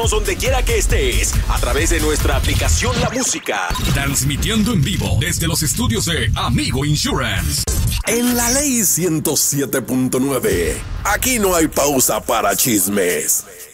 Donde quiera que estés, a través de nuestra aplicación La Música. Transmitiendo en vivo desde los estudios de Amigo Insurance. En la ley 107.9, aquí no hay pausa para chismes.